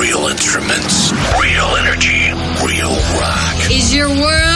Real instruments, real energy, real rock. Is your world